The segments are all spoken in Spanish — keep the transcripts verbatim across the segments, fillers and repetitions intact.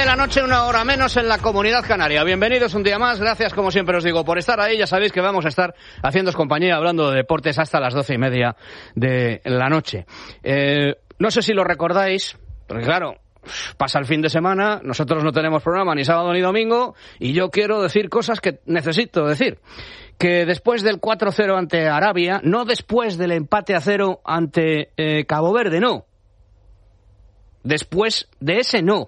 de la noche, una hora menos en la Comunidad Canaria. Bienvenidos un día más, gracias como siempre os digo por estar ahí. Ya sabéis que vamos a estar haciéndoos compañía hablando de deportes hasta las doce y media de la noche. Eh, no sé si lo recordáis, porque claro, pasa el fin de semana, nosotros no tenemos programa ni sábado ni domingo, y yo quiero decir cosas que necesito decir. Que después del cuatro cero ante Arabia, no después del empate a cero ante eh, Cabo Verde, no. Después de ese no.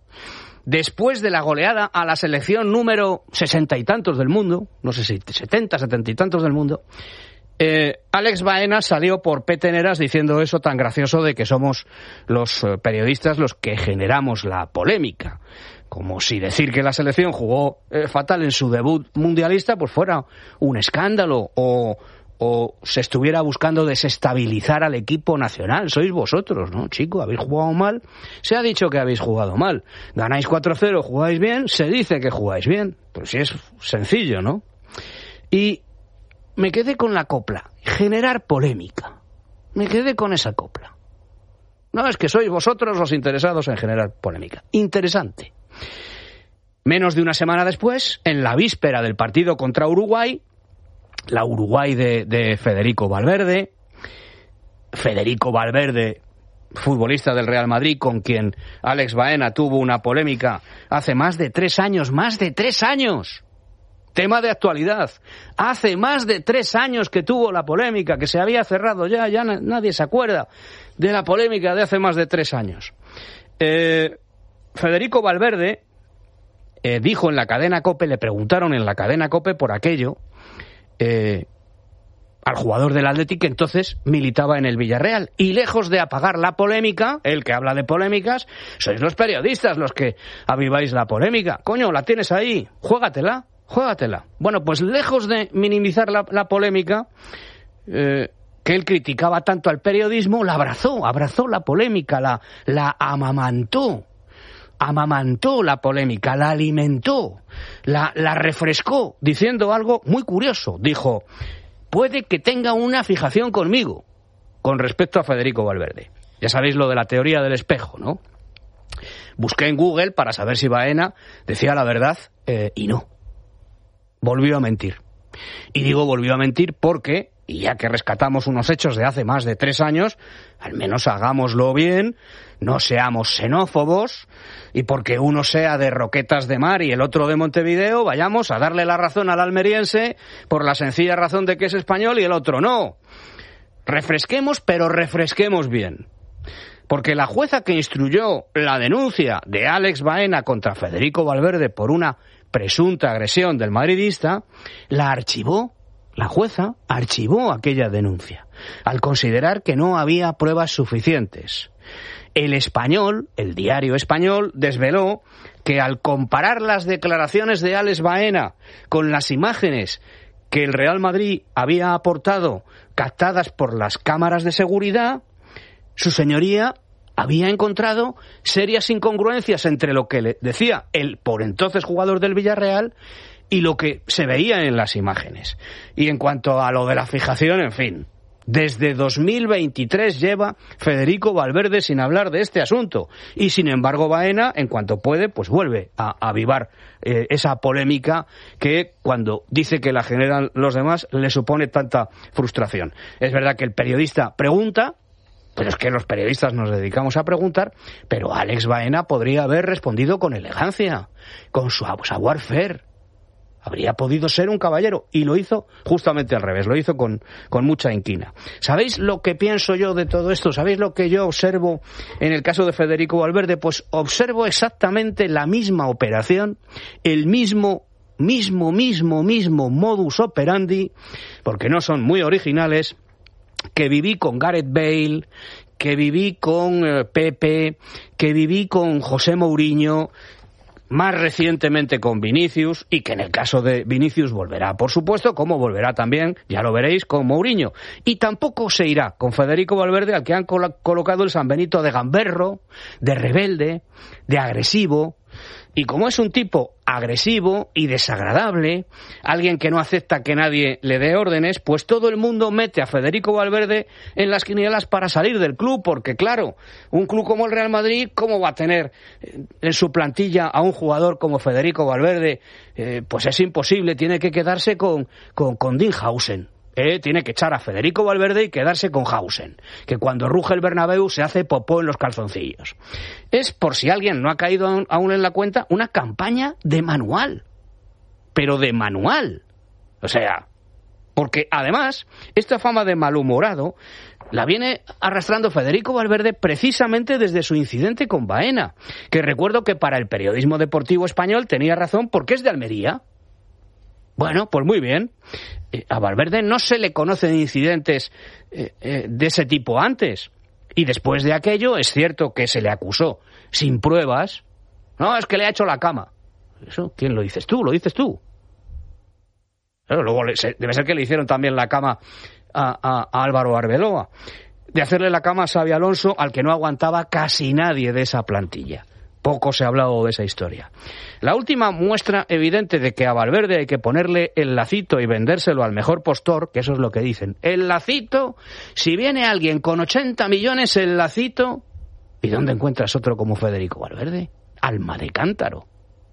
Después de la goleada a la selección número sesenta y tantos del mundo, no sé si setenta, setenta y tantos del mundo, eh, Alex Baena salió por peteneras diciendo eso tan gracioso de que somos los eh, periodistas los que generamos la polémica. Como si decir que la selección jugó eh, fatal en su debut mundialista pues fuera un escándalo o... o se estuviera buscando desestabilizar al equipo nacional. Sois vosotros, ¿no, chico? ¿Habéis jugado mal? Se ha dicho que habéis jugado mal. Ganáis cuatro cero, jugáis bien, se dice que jugáis bien. Pues sí, es sencillo, ¿no? Y me quedé con la copla. Generar polémica. Me quedé con esa copla. No, es que sois vosotros los interesados en generar polémica. Interesante. Menos de una semana después, en la víspera del partido contra Uruguay, la Uruguay de, de Federico Valverde, Federico Valverde, futbolista del Real Madrid, con quien Alex Baena tuvo una polémica hace más de tres años, más de tres años, tema de actualidad, hace más de tres años que tuvo la polémica, que se había cerrado ya, ya nadie se acuerda de la polémica de hace más de tres años. Eh, Federico Valverde eh, dijo en la cadena COPE, le preguntaron en la cadena COPE por aquello, Eh, al jugador del Athletic que entonces militaba en el Villarreal, y lejos de apagar la polémica, el que habla de polémicas, sois los periodistas los que aviváis la polémica. Coño, la tienes ahí, juégatela, juégatela. Bueno, pues lejos de minimizar la, la polémica, eh, que él criticaba tanto al periodismo, la abrazó, abrazó la polémica, la, la amamantó. amamantó la polémica, la alimentó, la, la refrescó, diciendo algo muy curioso. Dijo, puede que tenga una fijación conmigo, con respecto a Federico Valverde. Ya sabéis lo de la teoría del espejo, ¿no? Busqué en Google para saber si Baena decía la verdad, eh, y no. Volvió a mentir. Y digo volvió a mentir porque, y ya que rescatamos unos hechos de hace más de tres años, al menos hagámoslo bien, no seamos xenófobos, y porque uno sea de Roquetas de Mar y el otro de Montevideo, vayamos a darle la razón al almeriense por la sencilla razón de que es español y el otro no. Refresquemos, pero refresquemos bien. Porque la jueza que instruyó la denuncia de Alex Baena contra Federico Valverde por una presunta agresión del madridista, la archivó. La jueza archivó aquella denuncia, al considerar que no había pruebas suficientes. El Español, el diario Español, desveló que al comparar las declaraciones de Alex Baena con las imágenes que el Real Madrid había aportado, captadas por las cámaras de seguridad, su señoría había encontrado serias incongruencias entre lo que le decía el por entonces jugador del Villarreal y lo que se veía en las imágenes. Y en cuanto a lo de la fijación, en fin, desde dos mil veintitrés lleva Federico Valverde sin hablar de este asunto. Y sin embargo Baena, en cuanto puede, pues vuelve a avivar eh, esa polémica que cuando dice que la generan los demás le supone tanta frustración. Es verdad que el periodista pregunta, pero es que los periodistas nos dedicamos a preguntar, pero Alex Baena podría haber respondido con elegancia, con su savoir-faire. Habría podido ser un caballero, y lo hizo justamente al revés, lo hizo con, con mucha inquina. ¿Sabéis lo que pienso yo de todo esto? ¿Sabéis lo que yo observo en el caso de Federico Valverde? Pues observo exactamente la misma operación, el mismo, mismo, mismo, mismo modus operandi, porque no son muy originales, que viví con Gareth Bale, que viví con eh, Pepe, que viví con José Mourinho, más recientemente con Vinicius, y que en el caso de Vinicius volverá, por supuesto, como volverá también, ya lo veréis, con Mourinho. Y tampoco se irá con Federico Valverde, al que han col- colocado el San Benito de gamberro, de rebelde, de agresivo, Y como es un tipo agresivo y desagradable, alguien que no acepta que nadie le dé órdenes, pues todo el mundo mete a Federico Valverde en las quinielas para salir del club, porque claro, un club como el Real Madrid, ¿cómo va a tener en su plantilla a un jugador como Federico Valverde? Eh, pues es imposible, tiene que quedarse con, con, con Dinghausen. Eh, tiene que echar a Federico Valverde y quedarse con Hausen, que cuando ruge el Bernabéu se hace popó en los calzoncillos. Es, por si alguien no ha caído aún, aún en la cuenta, una campaña de manual, pero de manual. O sea, porque además, esta fama de malhumorado la viene arrastrando Federico Valverde precisamente desde su incidente con Baena, que recuerdo que para el periodismo deportivo español tenía razón porque es de Almería. Bueno, pues muy bien. A Valverde no se le conocen incidentes eh, eh, de ese tipo antes. Y después de aquello es cierto que se le acusó sin pruebas. No, es que le ha hecho la cama. ¿Eso quién lo dices tú? ¿Lo dices tú? Pero luego le, se, debe ser que le hicieron también la cama a, a, a Álvaro Arbeloa. De hacerle la cama a Xabi Alonso, al que no aguantaba casi nadie de esa plantilla. Poco se ha hablado de esa historia. La última muestra evidente de que a Valverde hay que ponerle el lacito y vendérselo al mejor postor, que eso es lo que dicen. El lacito, si viene alguien con ochenta millones, el lacito... ¿Y dónde encuentras otro como Federico Valverde? Alma de cántaro.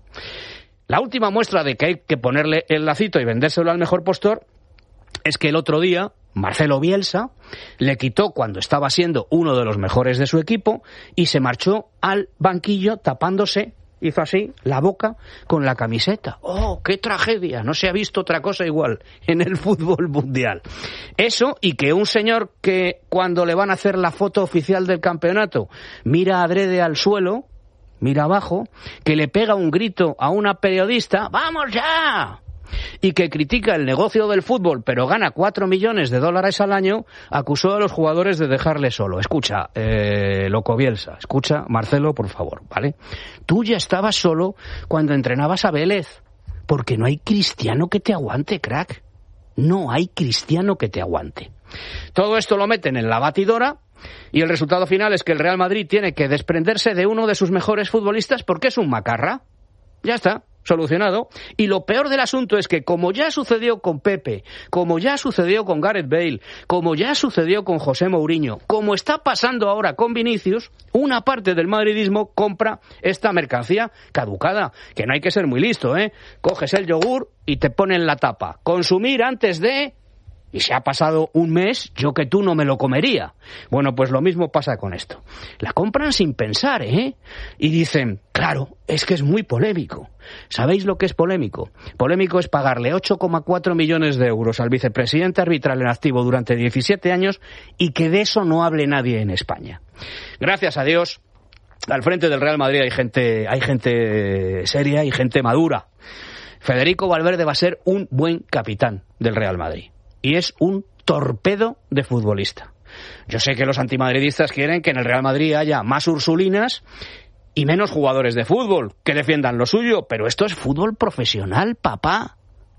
La última muestra de que hay que ponerle el lacito y vendérselo al mejor postor es que el otro día Marcelo Bielsa le quitó cuando estaba siendo uno de los mejores de su equipo y se marchó al banquillo tapándose, hizo así, la boca con la camiseta. ¡Oh, qué tragedia! No se ha visto otra cosa igual en el fútbol mundial. Eso, y que un señor que cuando le van a hacer la foto oficial del campeonato mira adrede al suelo, mira abajo, que le pega un grito a una periodista, ¡vamos ya!, y que critica el negocio del fútbol, pero gana cuatro millones de dólares al año, acusó a los jugadores de dejarle solo. Escucha, eh, loco Bielsa, escucha, Marcelo, por favor, ¿vale? Tú ya estabas solo cuando entrenabas a Vélez, porque no hay cristiano que te aguante, crack. No hay cristiano que te aguante. Todo esto lo meten en la batidora y el resultado final es que el Real Madrid tiene que desprenderse de uno de sus mejores futbolistas porque es un macarra. Ya está. Solucionado. Y lo peor del asunto es que, como ya sucedió con Pepe, como ya sucedió con Gareth Bale, como ya sucedió con José Mourinho, como está pasando ahora con Vinicius, una parte del madridismo compra esta mercancía caducada, que no hay que ser muy listo, ¿eh? Coges el yogur y te ponen la tapa. Consumir antes de... Y se ha pasado un mes, yo que tú no me lo comería. Bueno, pues lo mismo pasa con esto. La compran sin pensar, ¿eh? Y dicen, claro, es que es muy polémico. ¿Sabéis lo que es polémico? Polémico es pagarle ocho coma cuatro millones de euros al vicepresidente arbitral en activo durante diecisiete años y que de eso no hable nadie en España. Gracias a Dios, al frente del Real Madrid hay gente, hay gente seria y gente madura. Federico Valverde va a ser un buen capitán del Real Madrid. Y es un torpedo de futbolista. Yo sé que los antimadridistas quieren que en el Real Madrid haya más ursulinas y menos jugadores de fútbol que defiendan lo suyo, pero esto es fútbol profesional, papá.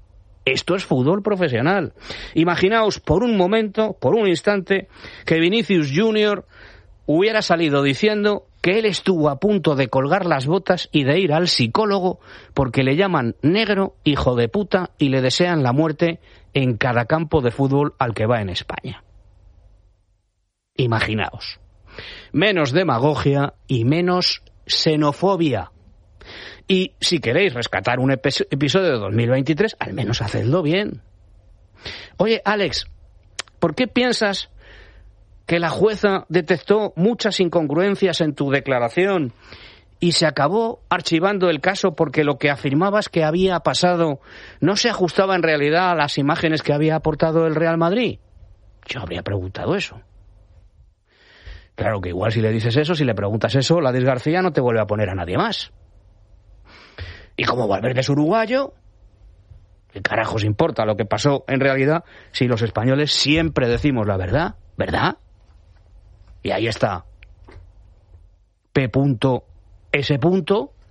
Esto es fútbol profesional. Imaginaos por un momento, por un instante, que Vinicius Junior hubiera salido diciendo que él estuvo a punto de colgar las botas y de ir al psicólogo porque le llaman negro, hijo de puta, y le desean la muerte en cada campo de fútbol al que va en España. Imaginaos. Menos demagogia y menos xenofobia. Y si queréis rescatar un epi- episodio de dos mil veintitrés, al menos hacedlo bien. Oye, Alex, ¿por qué piensas que la jueza detectó muchas incongruencias en tu declaración y se acabó archivando el caso porque lo que afirmabas que había pasado no se ajustaba en realidad a las imágenes que había aportado el Real Madrid? Yo habría preguntado eso. Claro que igual si le dices eso, si le preguntas eso, Ladis García no te vuelve a poner a nadie más. Y como Valverde es uruguayo, ¿qué carajos importa lo que pasó en realidad si los españoles siempre decimos la verdad? ¿Verdad? Y ahí está P. S.